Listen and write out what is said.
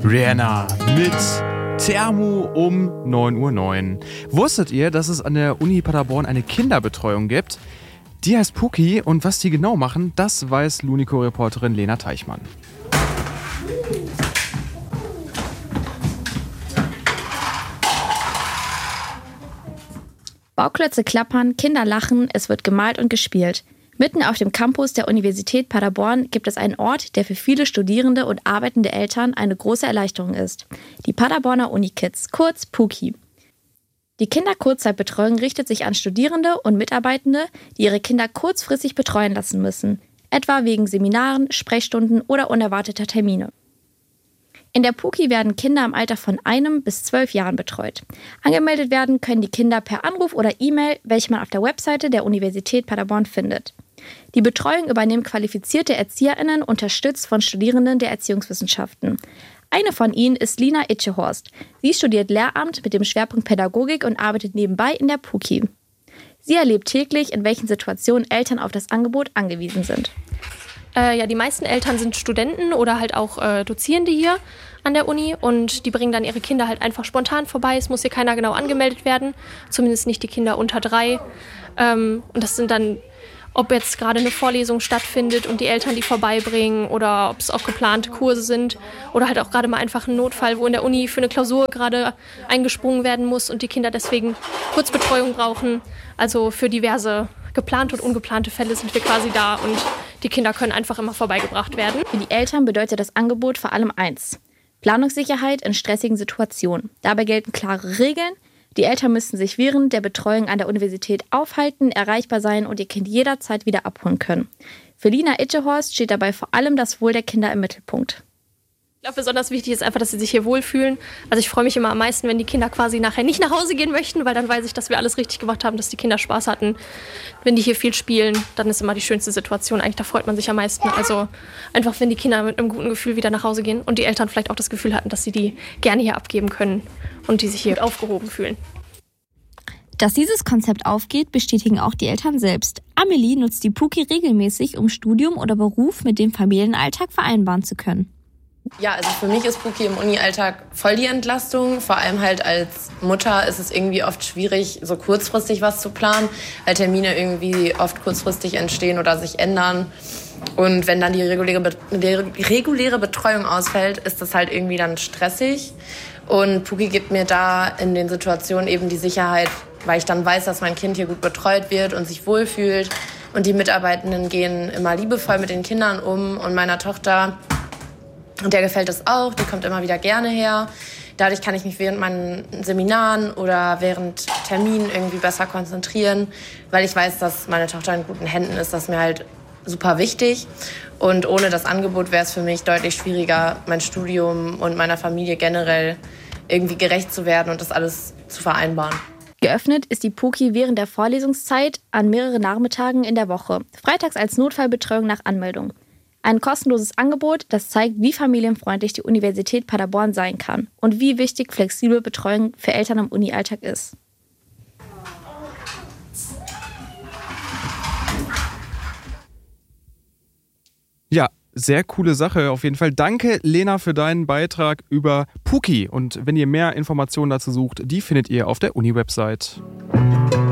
Rihanna mit Thermo um 9:09 Uhr. Wusstet ihr, dass es an der Uni Paderborn eine Kinderbetreuung gibt? Die heißt Puki und was die genau machen, das weiß Lunico-Reporterin Lena Teichmann. Bauklötze klappern, Kinder lachen, es wird gemalt und gespielt. Mitten auf dem Campus der Universität Paderborn gibt es einen Ort, der für viele Studierende und arbeitende Eltern eine große Erleichterung ist. Die Paderborner Uni-Kids, kurz Puki. Die Kinderkurzzeitbetreuung richtet sich an Studierende und Mitarbeitende, die ihre Kinder kurzfristig betreuen lassen müssen, etwa wegen Seminaren, Sprechstunden oder unerwarteter Termine. In der Puki werden Kinder im Alter von 1 bis 12 Jahren betreut. Angemeldet werden können die Kinder per Anruf oder E-Mail, welche man auf der Webseite der Universität Paderborn findet. Die Betreuung übernehmen qualifizierte ErzieherInnen, unterstützt von Studierenden der Erziehungswissenschaften. Eine von ihnen ist Lina Itchehorst. Sie studiert Lehramt mit dem Schwerpunkt Pädagogik und arbeitet nebenbei in der Puki. Sie erlebt täglich, in welchen Situationen Eltern auf das Angebot angewiesen sind. Die meisten Eltern sind Studenten oder halt auch Dozierende hier an der Uni und die bringen dann ihre Kinder halt einfach spontan vorbei. Es muss hier keiner genau angemeldet werden, zumindest nicht die Kinder unter 3. Und das sind dann, ob jetzt gerade eine Vorlesung stattfindet und die Eltern die vorbeibringen oder ob es auch geplante Kurse sind oder halt auch gerade mal einfach ein Notfall, wo in der Uni für eine Klausur gerade eingesprungen werden muss und die Kinder deswegen Kurzbetreuung brauchen. Also für diverse geplante und ungeplante Fälle sind wir quasi da und die Kinder können einfach immer vorbeigebracht werden. Für die Eltern bedeutet das Angebot vor allem eins: Planungssicherheit in stressigen Situationen. Dabei gelten klare Regeln. Die Eltern müssen sich während der Betreuung an der Universität aufhalten, erreichbar sein und ihr Kind jederzeit wieder abholen können. Für Lina Itchehorst steht dabei vor allem das Wohl der Kinder im Mittelpunkt. Ich glaube, besonders wichtig ist einfach, dass sie sich hier wohlfühlen. Also ich freue mich immer am meisten, wenn die Kinder quasi nachher nicht nach Hause gehen möchten, weil dann weiß ich, dass wir alles richtig gemacht haben, dass die Kinder Spaß hatten. Wenn die hier viel spielen, dann ist immer die schönste Situation. Eigentlich, da freut man sich am meisten. Also einfach, wenn die Kinder mit einem guten Gefühl wieder nach Hause gehen und die Eltern vielleicht auch das Gefühl hatten, dass sie die gerne hier abgeben können und die sich hier aufgehoben fühlen. Dass dieses Konzept aufgeht, bestätigen auch die Eltern selbst. Amelie nutzt die Puki regelmäßig, um Studium oder Beruf mit dem Familienalltag vereinbaren zu können. Ja, also für mich ist Puki im Uni-Alltag voll die Entlastung. Vor allem halt als Mutter ist es irgendwie oft schwierig, so kurzfristig was zu planen, weil Termine irgendwie oft kurzfristig entstehen oder sich ändern. Und wenn dann die reguläre Betreuung ausfällt, ist das halt irgendwie dann stressig. Und Puki gibt mir da in den Situationen eben die Sicherheit, weil ich dann weiß, dass mein Kind hier gut betreut wird und sich wohlfühlt. Und die Mitarbeitenden gehen immer liebevoll mit den Kindern um. Und meiner Tochter, der gefällt es auch, die kommt immer wieder gerne her. Dadurch kann ich mich während meinen Seminaren oder während Terminen irgendwie besser konzentrieren, weil ich weiß, dass meine Tochter in guten Händen ist. Das ist mir halt super wichtig. Und ohne das Angebot wäre es für mich deutlich schwieriger, mein Studium und meiner Familie generell irgendwie gerecht zu werden und das alles zu vereinbaren. Geöffnet ist die Puki während der Vorlesungszeit an mehreren Nachmittagen in der Woche, freitags als Notfallbetreuung nach Anmeldung. Ein kostenloses Angebot, das zeigt, wie familienfreundlich die Universität Paderborn sein kann und wie wichtig flexible Betreuung für Eltern im Uni-Alltag ist. Ja, sehr coole Sache auf jeden Fall. Danke, Lena, für deinen Beitrag über Puki. Und wenn ihr mehr Informationen dazu sucht, die findet ihr auf der Uni-Website.